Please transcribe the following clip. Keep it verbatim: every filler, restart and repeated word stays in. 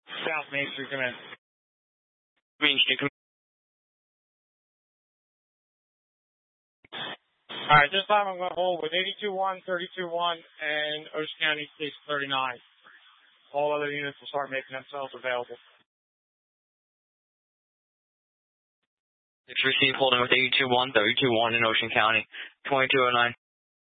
South Main Street, come in. Main Street, come in. All right, this time I'm going to hold with eighty-two one, thirty-two one, and Ocean County Station thirty-nine. All other units will start making themselves available. It's received holding with eighty-two one, thirty-two one in Ocean County, twenty-two oh nine.